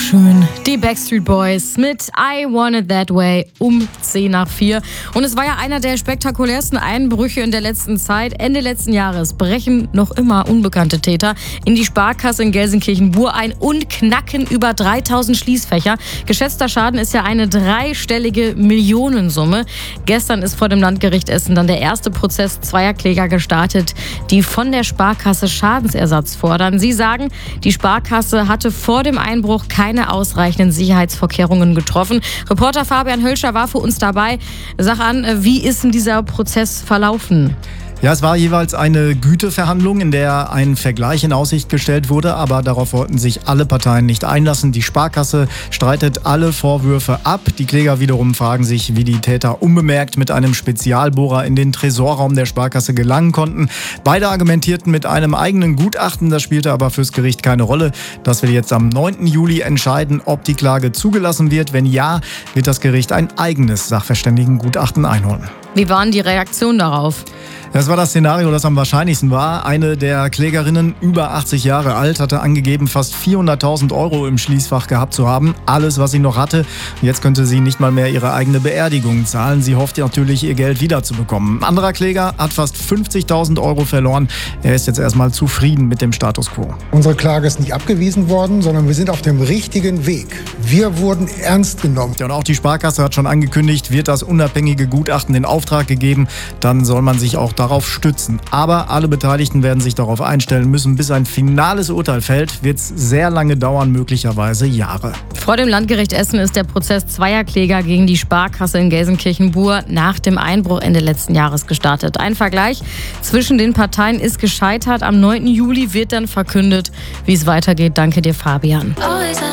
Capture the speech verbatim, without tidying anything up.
schön. Die Backstreet Boys mit I Want It That Way um zehn nach vier. Und es war ja einer der spektakulärsten Einbrüche in der letzten Zeit. Ende letzten Jahres brechen noch immer unbekannte Täter in die Sparkasse in Gelsenkirchen-Bur ein und knacken über dreitausend Schließfächer. Geschätzter Schaden ist ja eine dreistellige Millionensumme. Gestern ist vor dem Landgericht Essen dann der erste Prozess zweier Kläger gestartet, die von der Sparkasse Schadensersatz fordern. Sie sagen, die Sparkasse hatte vor dem Einbruch keine ausreichenden Sicherheitsvorkehrungen getroffen. Reporter Fabian Hölscher war für uns dabei. Sag an, wie ist denn dieser Prozess verlaufen? Ja, es war jeweils eine Güteverhandlung, in der ein Vergleich in Aussicht gestellt wurde, aber darauf wollten sich alle Parteien nicht einlassen. Die Sparkasse streitet alle Vorwürfe ab. Die Kläger wiederum fragen sich, wie die Täter unbemerkt mit einem Spezialbohrer in den Tresorraum der Sparkasse gelangen konnten. Beide argumentierten mit einem eigenen Gutachten, das spielte aber fürs Gericht keine Rolle. Das will jetzt am neunten Juli entscheiden, ob die Klage zugelassen wird. Wenn ja, wird das Gericht ein eigenes Sachverständigengutachten einholen. Wie waren die Reaktionen darauf? Das war das Szenario, das am wahrscheinlichsten war. Eine der Klägerinnen, über achtzig Jahre alt, hatte angegeben, fast vierhunderttausend Euro im Schließfach gehabt zu haben. Alles, was sie noch hatte. Jetzt könnte sie nicht mal mehr ihre eigene Beerdigung zahlen. Sie hofft natürlich, ihr Geld wiederzubekommen. Ein anderer Kläger hat fast fünfzigtausend Euro verloren. Er ist jetzt erstmal zufrieden mit dem Status quo. Unsere Klage ist nicht abgewiesen worden, sondern wir sind auf dem richtigen Weg. Wir wurden ernst genommen. Ja, und auch die Sparkasse hat schon angekündigt, wird das unabhängige Gutachten in Auftrag gegeben. Dann soll man sich auch darauf stützen. Aber alle Beteiligten werden sich darauf einstellen müssen. Bis ein finales Urteil fällt, wird es sehr lange dauern, möglicherweise Jahre. Vor dem Landgericht Essen ist der Prozess zweier Kläger gegen die Sparkasse in Gelsenkirchen-Bur nach dem Einbruch Ende letzten Jahres gestartet. Ein Vergleich zwischen den Parteien ist gescheitert. Am neunten Juli wird dann verkündet, wie es weitergeht. Danke dir, Fabian.